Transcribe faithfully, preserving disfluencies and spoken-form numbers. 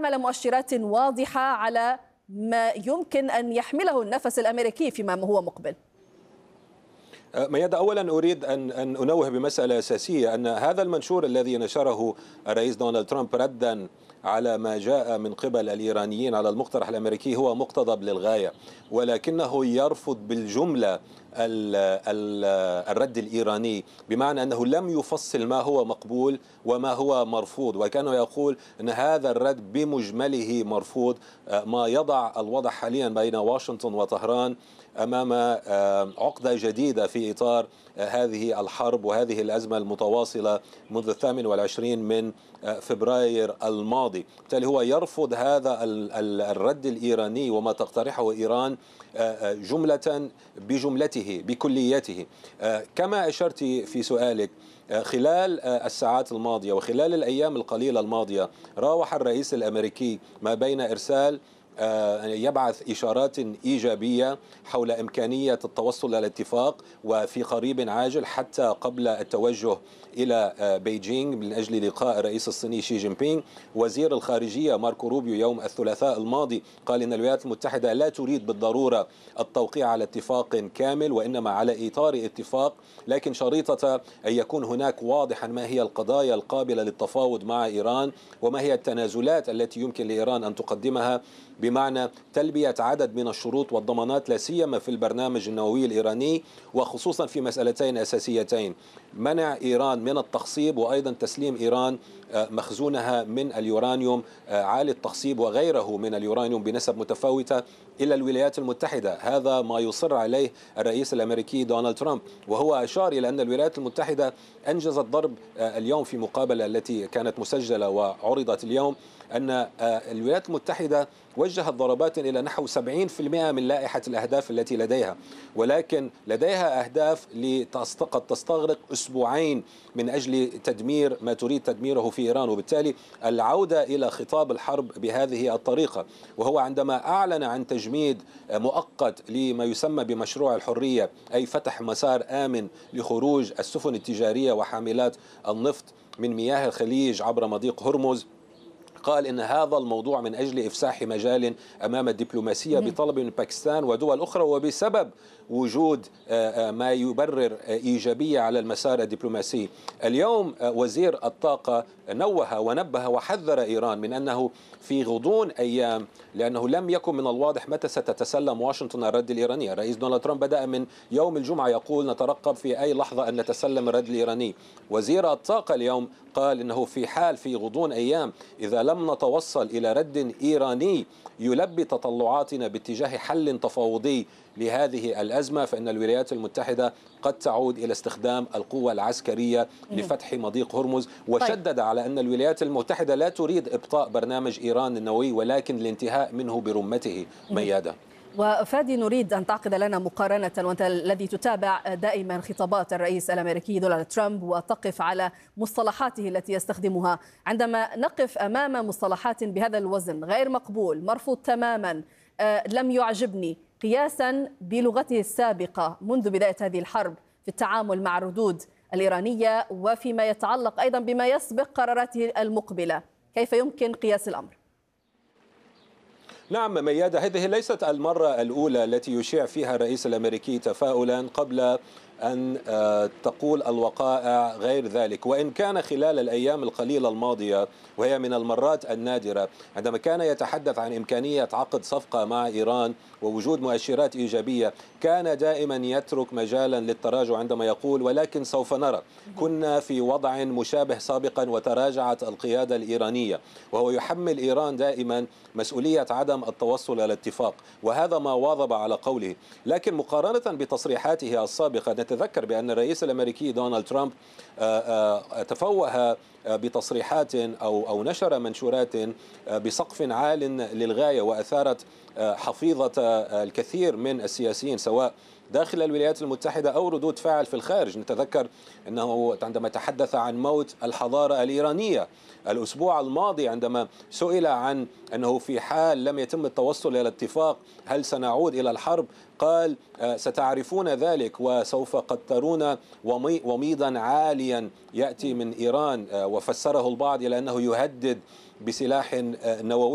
حمل مؤشرات واضحة على ما يمكن أن يحمله النفس الأمريكي فيما هو مقبل. ميادة، أولا أريد أن أن أنوه بمسألة أساسية، أن هذا المنشور الذي نشره الرئيس دونالد ترامب ردا على ما جاء من قبل الإيرانيين على المقترح الأمريكي هو مقتضب للغاية، ولكنه يرفض بالجملة الرد الإيراني، بمعنى أنه لم يفصل ما هو مقبول وما هو مرفوض، وكانه يقول أن هذا الرد بمجمله مرفوض، ما يضع الوضع حاليا بين واشنطن وطهران أمام عقدة جديدة في إطار هذه الحرب وهذه الأزمة المتواصلة منذ الثامن والعشرين من فبراير الماضي. بالتالي هو يرفض هذا الرد الإيراني وما تقترحه إيران جملة بجملته بكليته. كما أشرت في سؤالك، خلال الساعات الماضية وخلال الأيام القليلة الماضية راوح الرئيس الأمريكي ما بين إرسال يبعث إشارات إيجابية حول إمكانية التوصل إلى اتفاق وفي قريب عاجل حتى قبل التوجه إلى بيجينغ من أجل لقاء الرئيس الصيني شي جين بينغ. وزير الخارجية ماركو روبيو يوم الثلاثاء الماضي قال إن الولايات المتحدة لا تريد بالضرورة التوقيع على اتفاق كامل، وإنما على إطار اتفاق، لكن شريطة أن يكون هناك واضحا ما هي القضايا القابلة للتفاوض مع إيران وما هي التنازلات التي يمكن لإيران أن تقدمها، بمعنى تلبية عدد من الشروط والضمانات لا سيما في البرنامج النووي الإيراني، وخصوصا في مسألتين أساسيتين: منع إيران من التخصيب، وأيضا تسليم إيران مخزونها من اليورانيوم عالي التخصيب وغيره من اليورانيوم بنسب متفاوتة إلى الولايات المتحدة. هذا ما يصر عليه الرئيس الأمريكي دونالد ترامب، وهو أشار إلى أن الولايات المتحدة أنجزت ضرب اليوم في مقابلة التي كانت مسجلة وعرضت اليوم، أن الولايات المتحدة وجهت ضربات إلى نحو سبعين بالمئة من لائحة الأهداف التي لديها، ولكن لديها أهداف قد تستغرق أسبوعين من أجل تدمير ما تريد تدميره في إيران. وبالتالي العودة إلى خطاب الحرب بهذه الطريقة، وهو عندما أعلن عن تجميد مؤقت لما يسمى بمشروع الحرية، أي فتح مسار آمن لخروج السفن التجارية وحاملات النفط من مياه الخليج عبر مضيق هرمز، قال إن هذا الموضوع من أجل إفساح مجال أمام الدبلوماسية بطلب من باكستان ودول أخرى، وبسبب وجود ما يبرر إيجابية على المسار الدبلوماسي. اليوم وزير الطاقة نوه ونبه وحذر إيران من أنه في غضون أيام، لأنه لم يكن من الواضح متى ستتسلم واشنطن الرد الإيراني. الرئيس دونالد ترامب بدأ من يوم الجمعة يقول نترقب في أي لحظة أن نتسلم الرد الإيراني. وزير الطاقة اليوم قال إنه في حال في غضون أيام إذا لم نتوصل إلى رد إيراني يلبي تطلعاتنا باتجاه حل تفاوضي لهذه الأزمة، فإن الولايات المتحدة قد تعود إلى استخدام القوة العسكرية لفتح مضيق هرمز. وشدد على أن الولايات المتحدة لا تريد إبطاء برنامج إيران النووي ولكن الانتهاء منه برمته. ميادة وفادي، نريد أن تعقد لنا مقارنة، وأنت الذي تتابع دائما خطابات الرئيس الأمريكي دونالد ترامب وتقف على مصطلحاته التي يستخدمها، عندما نقف أمام مصطلحات بهذا الوزن غير مقبول مرفوض تماما لم يعجبني، قياسا بلغته السابقة منذ بداية هذه الحرب في التعامل مع الردود الإيرانية وفيما يتعلق أيضا بما يسبق قراراته المقبلة، كيف يمكن قياس الأمر؟ نعم ميادة، هذه ليست المرة الأولى التي يشيع فيها الرئيس الأمريكي تفاؤلا قبل أن تقول الوقائع غير ذلك، وإن كان خلال الأيام القليلة الماضية وهي من المرات النادرة عندما كان يتحدث عن إمكانية عقد صفقة مع إيران ووجود مؤشرات إيجابية كان دائما يترك مجالا للتراجع عندما يقول ولكن سوف نرى. كنا في وضع مشابه سابقا وتراجعت القيادة الإيرانية، وهو يحمل إيران دائما مسؤولية عدم التوصل إلى اتفاق، وهذا ما واظب على قوله. لكن مقارنة بتصريحاته السابقة نتذكر بأن الرئيس الأمريكي دونالد ترامب تفوه بتصريحات أو أو نشر منشورات بسقف عال للغاية، وأثارت حفيظة الكثير من السياسيين سواء داخل الولايات المتحدة أو ردود فعل في الخارج. نتذكر أنه عندما تحدث عن موت الحضارة الإيرانية الأسبوع الماضي عندما سئل عن أنه في حال لم يتم التوصل إلى اتفاق هل سنعود إلى الحرب، قال ستعرفون ذلك وسوف قد ترون وميضا عاليا يأتي من إيران، وفسره البعض إلى أنه يهدد بسلاح نووي.